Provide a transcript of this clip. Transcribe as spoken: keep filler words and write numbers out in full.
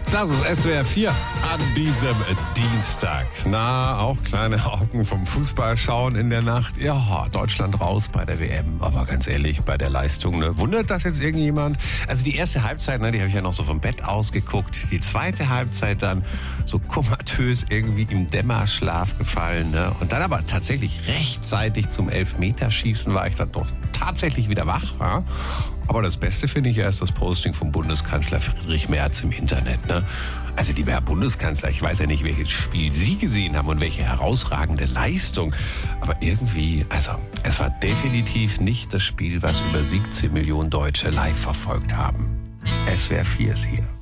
Das ist S W R vier an diesem Dienstag. Na, auch kleine Augen vom Fußball schauen in der Nacht. Ja, Deutschland raus bei der W M. Aber ganz ehrlich, bei der Leistung, ne, wundert das jetzt irgendjemand? Also die erste Halbzeit, ne, die habe ich ja noch so vom Bett ausgeguckt. Die zweite Halbzeit dann so komatös irgendwie im Dämmerschlaf gefallen. Ne? Und dann aber tatsächlich rechtzeitig zum Elfmeterschießen war ich dann doch tatsächlich wieder wach. Ja? Aber das Beste finde ich ja ist das Posting vom Bundeskanzler Friedrich Merz im Internet. Ne? Also lieber Herr Bundeskanzler, ich weiß ja nicht, welches Spiel Sie gesehen haben und welche herausragende Leistung. Aber irgendwie, also es war definitiv nicht das Spiel, was über siebzehn Millionen Deutsche live verfolgt haben. S W R vier ist hier.